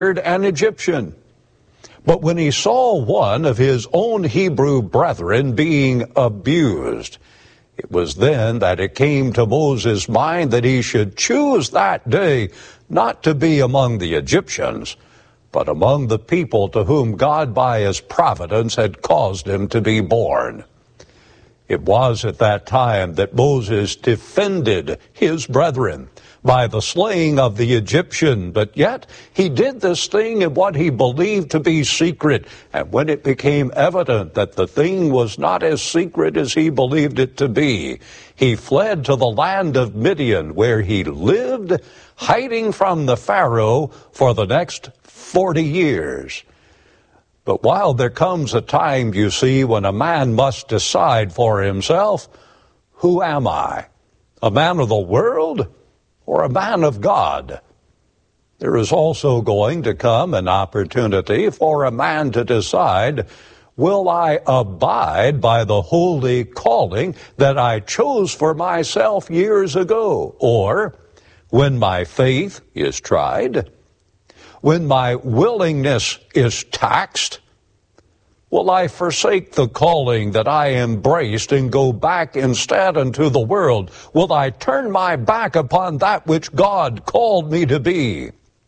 an Egyptian. But when he saw one of his own Hebrew brethren being abused, it was then that it came to Moses' mind that he should choose that day not to be among the Egyptians, but among the people to whom God by his providence had caused him to be born. It was at that time that Moses defended his brethren by the slaying of the Egyptian, but yet he did this thing in what he believed to be secret. And when it became evident that the thing was not as secret as he believed it to be, he fled to the land of Midian, where he lived, hiding from the Pharaoh for the next 40 years. But while there comes a time, you see, when a man must decide for himself, who am I? A man of the world or a man of God? There is also going to come an opportunity for a man to decide, will I abide by the holy calling that I chose for myself years ago? Or, when my faith is tried, when my willingness is taxed, will I forsake the calling that I embraced and go back instead unto the world? Will I turn my back upon that which God called me to be?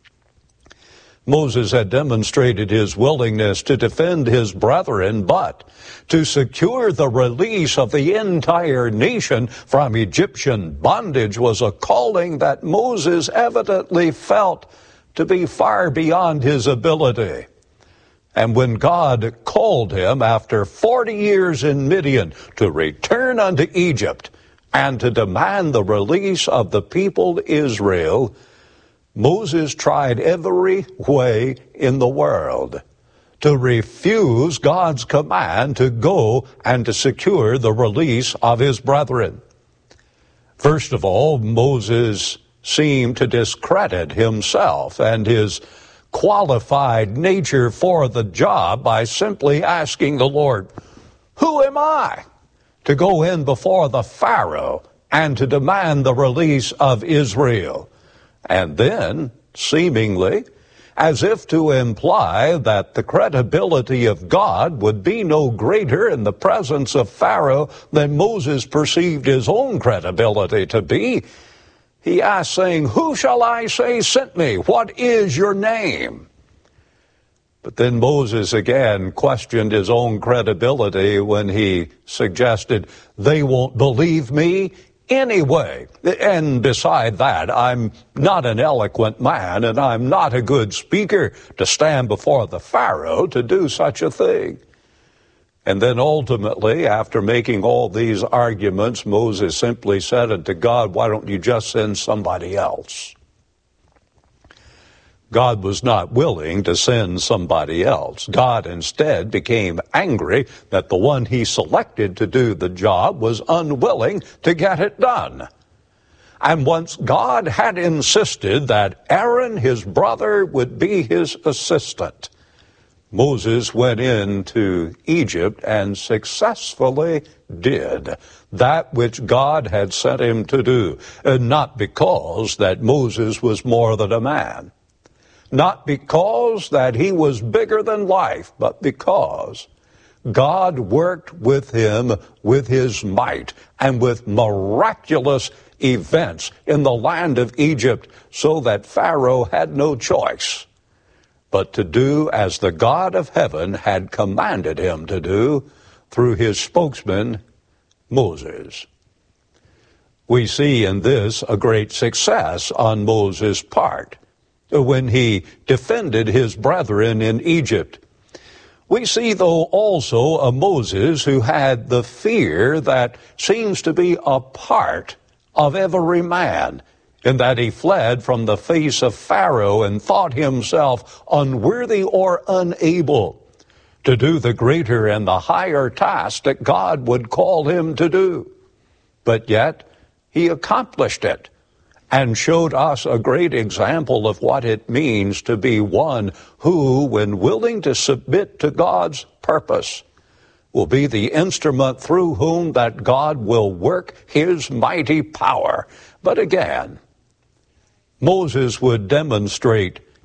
Moses had demonstrated his willingness to defend his brethren, but to secure the release of the entire nation from Egyptian bondage was a calling that Moses evidently felt to be far beyond his ability. And when God called him after 40 years in Midian to return unto Egypt and to demand the release of the people Israel, Moses tried every way in the world to refuse God's command to go and to secure the release of his brethren. First of all, Moses seemed to discredit himself and his qualified nature for the job by simply asking the Lord, who am I to go in before the Pharaoh and to demand the release of Israel? And then, seemingly, as if to imply that the credibility of God would be no greater in the presence of Pharaoh than Moses perceived his own credibility to be, he asked, saying, who shall I say sent me? What is your name? But then Moses again questioned his own credibility when he suggested, they won't believe me anyway. And beside that, I'm not an eloquent man, and I'm not a good speaker to stand before the Pharaoh to do such a thing. And then ultimately, after making all these arguments, Moses simply said unto God, why don't you just send somebody else? God was not willing to send somebody else. God instead became angry that the one he selected to do the job was unwilling to get it done. And once God had insisted that Aaron, his brother, would be his assistant, Moses went into Egypt and successfully did that which God had sent him to do, and not because that Moses was more than a man, not because that he was bigger than life, but because God worked with him with his might and with miraculous events in the land of Egypt, so that Pharaoh had no choice but to do as the God of heaven had commanded him to do through his spokesman, Moses. We see in this a great success on Moses' part when he defended his brethren in Egypt. We see, though, also a Moses who had the fear that seems to be a part of every man, in that he fled from the face of Pharaoh and thought himself unworthy or unable to do the greater and the higher task that God would call him to do. But yet, he accomplished it and showed us a great example of what it means to be one who, when willing to submit to God's purpose, will be the instrument through whom that God will work his mighty power. But again, Moses would demonstrate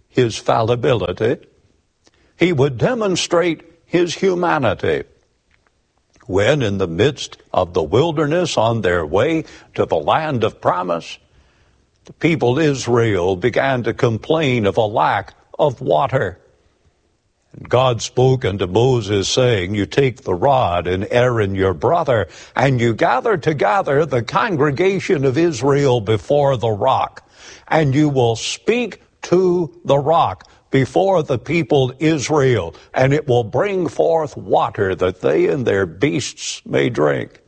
his fallibility. He would demonstrate his humanity. When in the midst of the wilderness on their way to the land of promise, the people Israel began to complain of a lack of water. And God spoke unto Moses, saying, You take the rod and Aaron your brother, and you gather together the congregation of Israel before the rock, and you will speak to the rock before the people Israel, and it will bring forth water that they and their beasts may drink.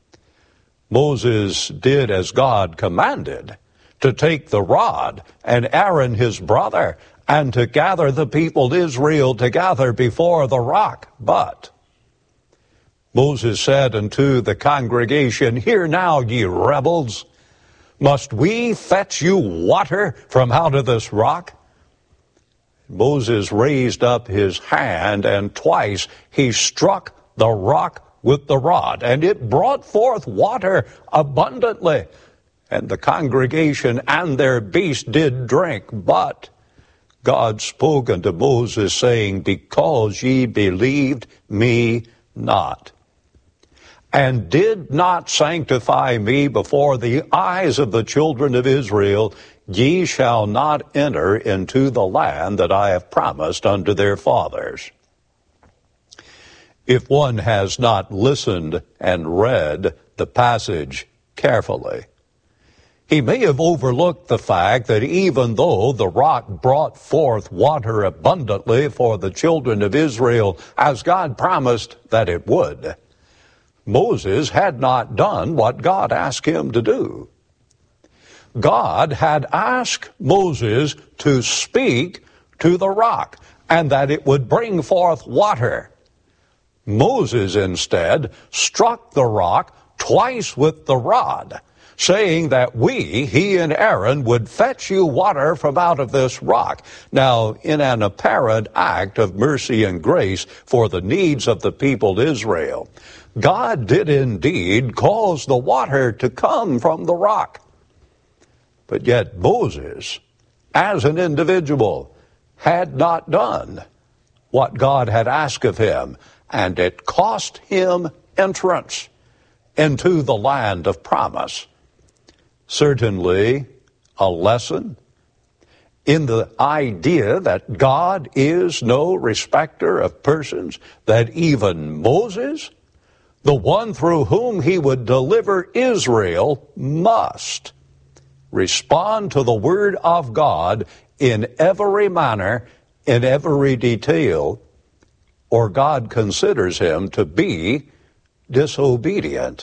Moses did as God commanded, to take the rod and Aaron his brother, and to gather the people Israel together before the rock. But Moses said unto the congregation, Hear now, ye rebels, must we fetch you water from out of this rock? Moses raised up his hand, and twice he struck the rock with the rod, and it brought forth water abundantly. And the congregation and their beasts did drink. But God spoke unto Moses, saying, Because ye believed me not, and did not sanctify me before the eyes of the children of Israel, ye shall not enter into the land that I have promised unto their fathers. If one has not listened and read the passage carefully, he may have overlooked the fact that even though the rock brought forth water abundantly for the children of Israel, as God promised that it would, Moses had not done what God asked him to do. God had asked Moses to speak to the rock, and that it would bring forth water. Moses instead struck the rock twice with the rod, saying that he and Aaron, would fetch you water from out of this rock. Now, in an apparent act of mercy and grace for the needs of the people Israel, God did indeed cause the water to come from the rock. But yet Moses, as an individual, had not done what God had asked of him, and it cost him entrance into the land of promise. Certainly a lesson in the idea that God is no respecter of persons, that even Moses, the one through whom he would deliver Israel, must respond to the word of God in every manner, in every detail, or God considers him to be disobedient.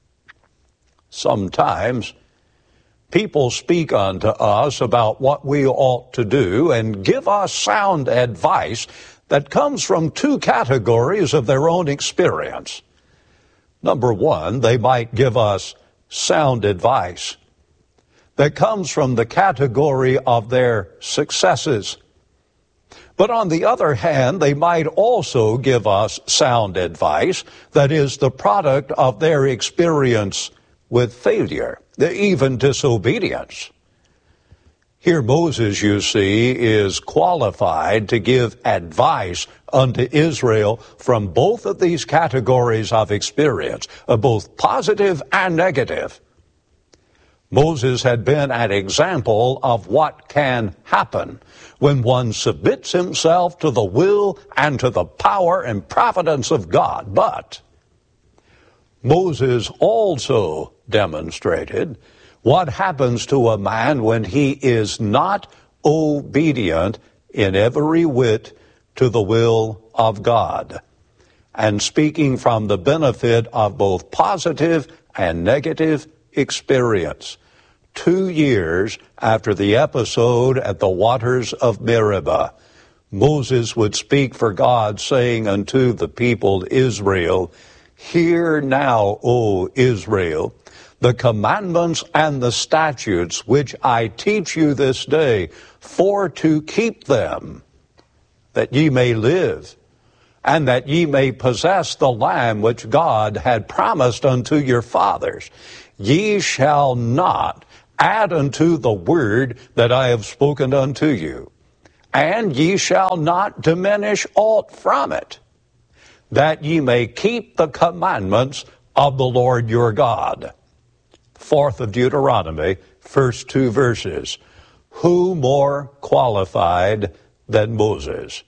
Sometimes people speak unto us about what we ought to do and give us sound advice that comes from two categories of their own experience. Number one, they might give us sound advice that comes from the category of their successes. But on the other hand, they might also give us sound advice that is the product of their experience with failure, even disobedience. Here Moses, you see, is qualified to give advice unto Israel from both of these categories of experience, both positive and negative. Moses had been an example of what can happen when one submits himself to the will and to the power and providence of God. But Moses also demonstrated what happens to a man when he is not obedient in every whit to the will of God, and speaking from the benefit of both positive and negative experience. 2 years after the episode at the waters of Meribah, Moses would speak for God, saying unto the people Israel, Hear now, O Israel, the commandments and the statutes which I teach you this day, for to keep them, that ye may live, and that ye may possess the land which God had promised unto your fathers. Ye shall not add unto the word that I have spoken unto you, and ye shall not diminish aught from it, that ye may keep the commandments of the Lord your God. 4th of Deuteronomy, first 2 verses. Who more qualified than Moses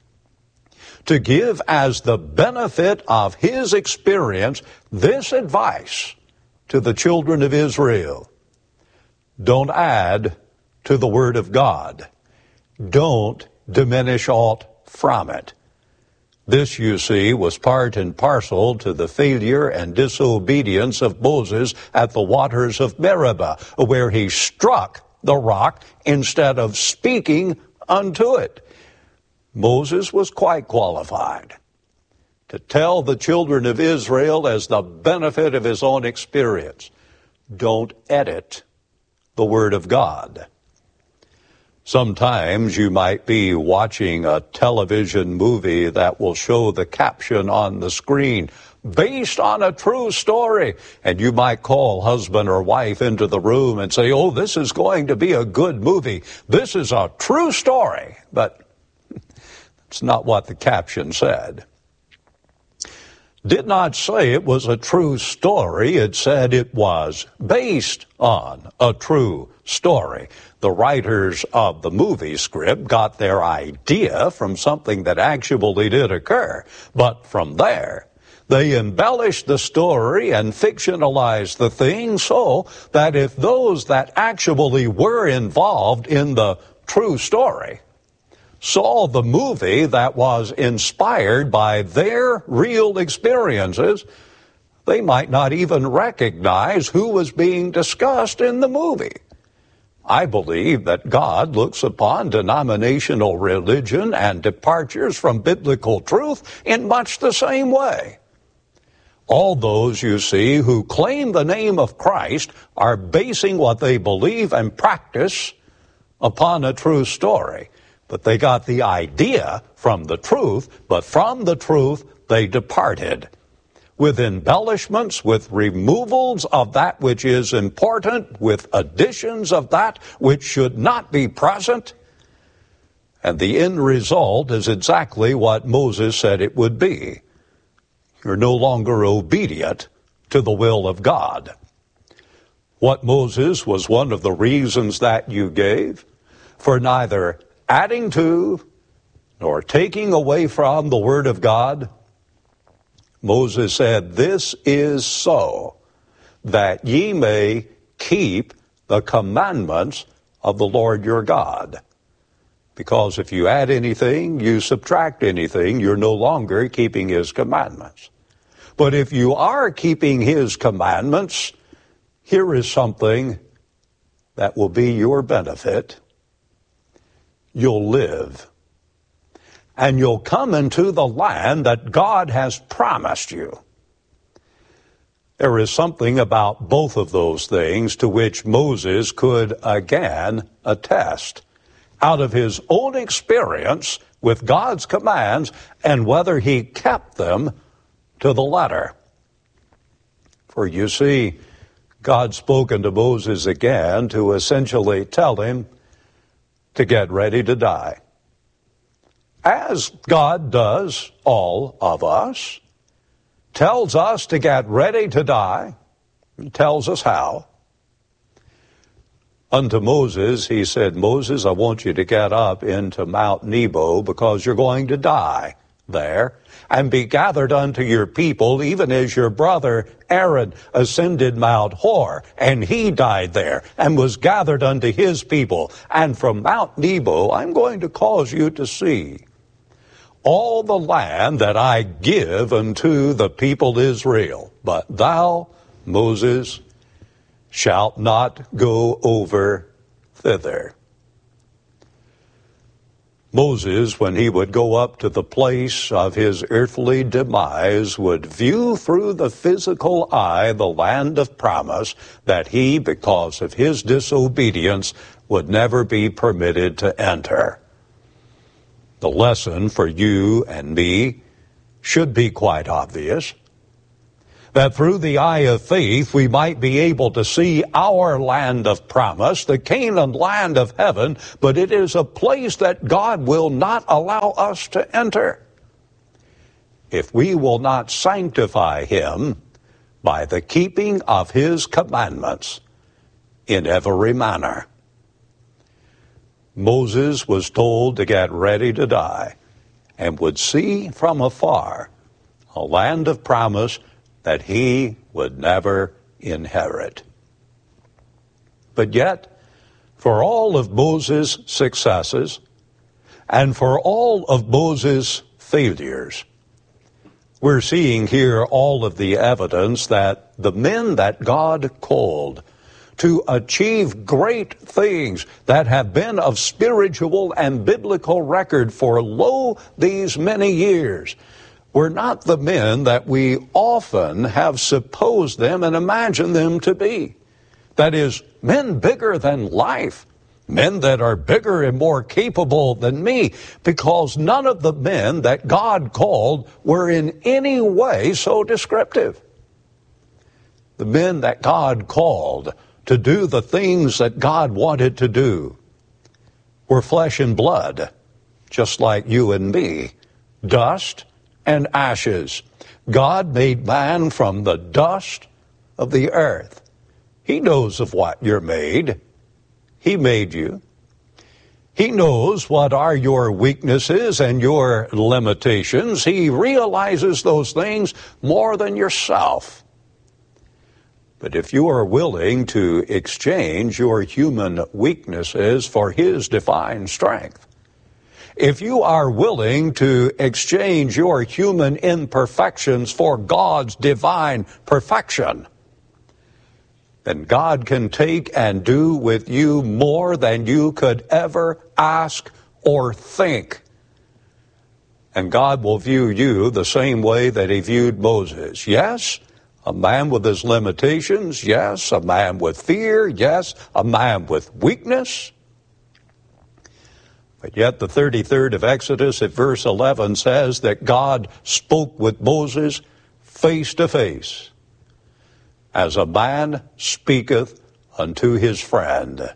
to give as the benefit of his experience this advice to the children of Israel? Don't add to the Word of God. Don't diminish aught from it. This, you see, was part and parcel to the failure and disobedience of Moses at the waters of Meribah, where he struck the rock instead of speaking unto it. Moses was quite qualified to tell the children of Israel as the benefit of his own experience, don't edit the Word of God. Sometimes you might be watching a television movie that will show the caption on the screen, based on a true story, and you might call husband or wife into the room and say, oh, this is going to be a good movie. This is a true story. But it's not what the caption said. Did not say it was a true story. It said it was based on a true story. The writers of the movie script got their idea from something that actually did occur. But from there, they embellished the story and fictionalized the thing so that if those that actually were involved in the true story saw the movie that was inspired by their real experiences, they might not even recognize who was being discussed in the movie. I believe that God looks upon denominational religion and departures from biblical truth in much the same way. All those, you see, who claim the name of Christ are basing what they believe and practice upon a true story. But they got the idea from the truth, but from the truth they departed. With embellishments, with removals of that which is important, with additions of that which should not be present. And the end result is exactly what Moses said it would be. You're no longer obedient to the will of God. What, Moses, was one of the reasons that you gave for neither adding to nor taking away from the Word of God? Moses said, this is so that ye may keep the commandments of the Lord your God. Because if you add anything, you subtract anything, you're no longer keeping his commandments. But if you are keeping his commandments, here is something that will be your benefit. You'll live. And you'll come into the land that God has promised you. There is something about both of those things to which Moses could again attest out of his own experience with God's commands and whether he kept them to the letter. For you see, God spoke unto Moses again to essentially tell him to get ready to die. As God does all of us, tells us to get ready to die, tells us how. Unto Moses, he said, Moses, I want you to get up into Mount Nebo because you're going to die there and be gathered unto your people, even as your brother Aaron ascended Mount Hor, and he died there and was gathered unto his people. And from Mount Nebo, I'm going to cause you to see all the land that I give unto the people Israel. But thou, Moses, shalt not go over thither. Moses, when he would go up to the place of his earthly demise, would view through the physical eye the land of promise that he, because of his disobedience, would never be permitted to enter. The lesson for you and me should be quite obvious. that through the eye of faith we might be able to see our land of promise, the Canaan land of heaven, but it is a place that God will not allow us to enter if we will not sanctify him by the keeping of his commandments in every manner. Moses was told to get ready to die and would see from afar a land of promise that he would never inherit. But yet, for all of Moses' successes and for all of Moses' failures, we're seeing here all of the evidence that the men that God called to achieve great things that have been of spiritual and biblical record for these many years were not the men that we often have supposed them and imagined them to be. That is, men bigger than life, men that are bigger and more capable than me, because none of the men that God called were in any way so descriptive. The men that God called to do the things that God wanted to do were flesh and blood, just like you and me, dust and ashes. God made man from the dust of the earth. He knows of what you're made. He made you. He knows what are your weaknesses and your limitations. He realizes those things more than yourself. But if you are willing to exchange your human weaknesses for his divine strength, if you are willing to exchange your human imperfections for God's divine perfection, then God can take and do with you more than you could ever ask or think. And God will view you the same way that he viewed Moses. Yes, a man with his limitations. Yes, a man with fear. Yes, a man with weakness. But yet the 33rd of Exodus at verse 11 says that God spoke with Moses face to face, as a man speaketh unto his friend.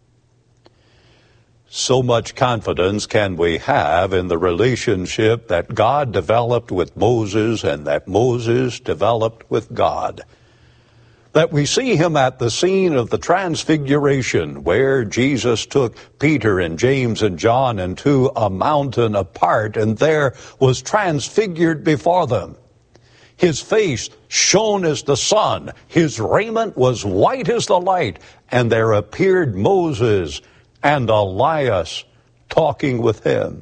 So much confidence can we have in the relationship that God developed with Moses and that Moses developed with God, that we see him at the scene of the Transfiguration, where Jesus took Peter and James and John into a mountain apart, and there was transfigured before them. His face shone as the sun, his raiment was white as the light, and there appeared Moses and Elias talking with him.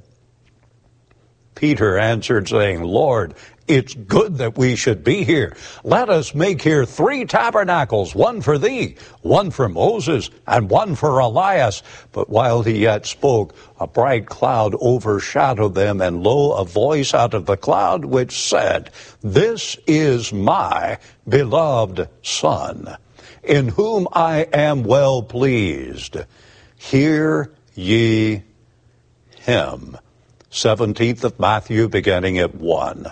Peter answered, saying, Lord, it's good that we should be here. Let us make here 3 tabernacles, one for thee, one for Moses, and one for Elias. But while he yet spoke, a bright cloud overshadowed them, and lo, a voice out of the cloud which said, This is my beloved Son, in whom I am well pleased. Hear ye him. 17th of Matthew, beginning at 1.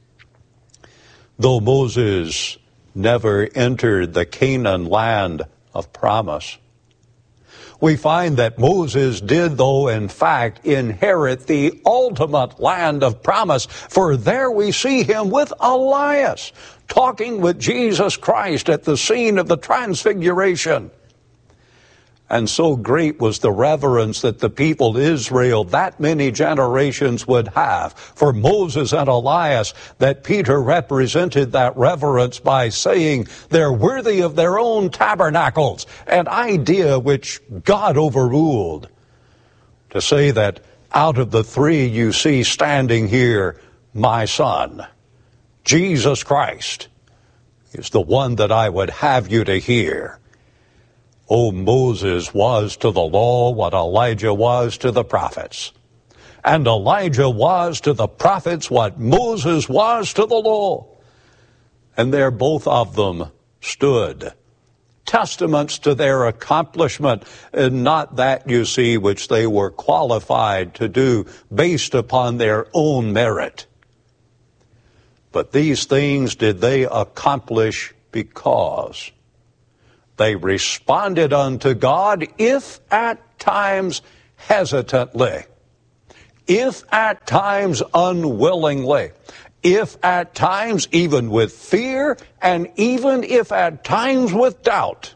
Though Moses never entered the Canaan land of promise, we find that Moses did, though, in fact, inherit the ultimate land of promise. For there we see him with Elias, talking with Jesus Christ at the scene of the Transfiguration. And so great was the reverence that the people of Israel, that many generations, would have for Moses and Elias, that Peter represented that reverence by saying they're worthy of their own tabernacles, an idea which God overruled. To say that out of the 3 you see standing here, my Son, Jesus Christ, is the one that I would have you to hear. Oh, Moses was to the law what Elijah was to the prophets. And Elijah was to the prophets what Moses was to the law. And there both of them stood, testaments to their accomplishment, and not that, you see, which they were qualified to do based upon their own merit. But these things did they accomplish because they responded unto God, if at times hesitantly, if at times unwillingly, if at times even with fear, and even if at times with doubt,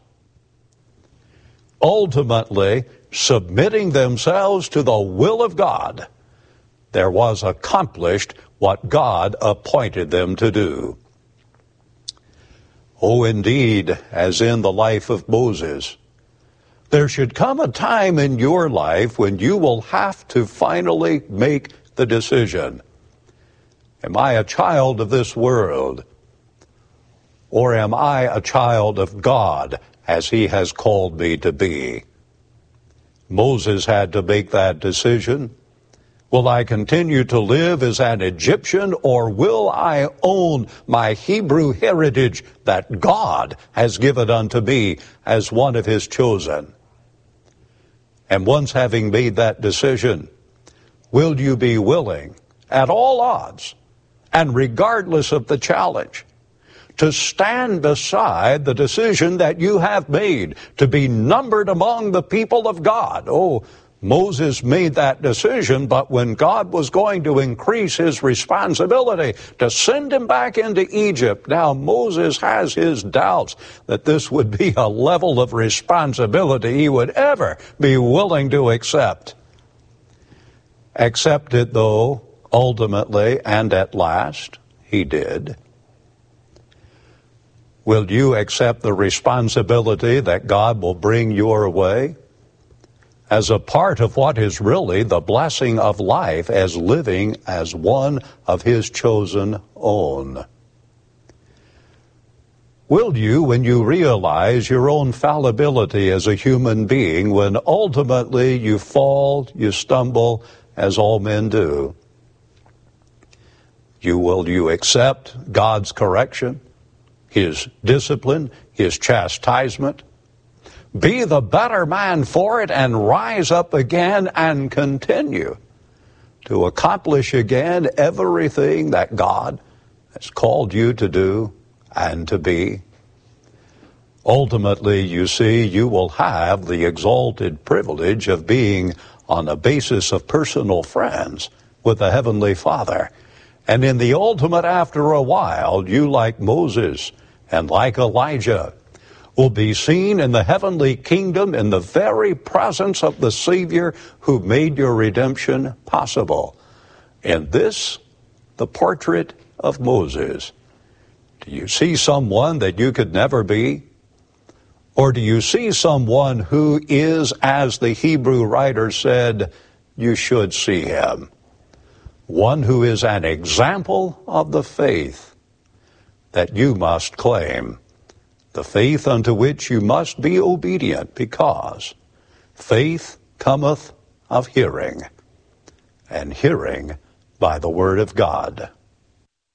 ultimately submitting themselves to the will of God, there was accomplished what God appointed them to do. Oh, indeed, as in the life of Moses, there should come a time in your life when you will have to finally make the decision. Am I a child of this world? Or am I a child of God, as He has called me to be? Moses had to make that decision. Will I continue to live as an Egyptian, or will I own my Hebrew heritage that God has given unto me as one of His chosen? And once having made that decision, will you be willing, at all odds, and regardless of the challenge, to stand beside the decision that you have made to be numbered among the people of God? Oh, Moses made that decision, but when God was going to increase his responsibility to send him back into Egypt, now Moses has his doubts that this would be a level of responsibility he would ever be willing to accept. Accept it, though, ultimately and at last, he did. Will you accept the responsibility that God will bring your way as a part of what is really the blessing of life, as living as one of His chosen own? Will you, when you realize your own fallibility as a human being, when ultimately you fall, you stumble, as all men do, will you accept God's correction, His discipline, His chastisement? Be the better man for it and rise up again and continue to accomplish again everything that God has called you to do and to be. Ultimately, you see, you will have the exalted privilege of being on a basis of personal friends with the Heavenly Father. And in the ultimate, after a while, you, like Moses and like Elijah, will be seen in the heavenly kingdom in the very presence of the Savior who made your redemption possible. In this, the portrait of Moses. Do you see someone that you could never be? Or do you see someone who is, as the Hebrew writer said, you should see him? One who is an example of the faith that you must claim. The faith unto which you must be obedient, because faith cometh of hearing, and hearing by the word of God.